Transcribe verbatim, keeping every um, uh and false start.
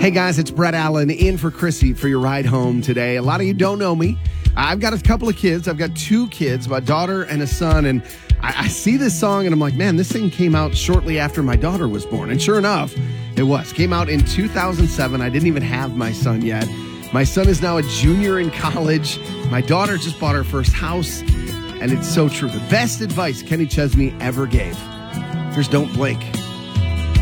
Hey guys, it's Brett Allen in for Chrissy for your ride home today. A lot of you don't know me. I've got a couple of kids. I've got two kids, my daughter and a son, and I, I see this song and I'm like, man, this thing came out shortly after my daughter was born. And sure enough, it was. Came out in two thousand seven. I didn't even have my son yet. My son is now a junior in college. My daughter just bought her first house, and it's so true. The best advice Kenny Chesney ever gave. Here's Don't Blink.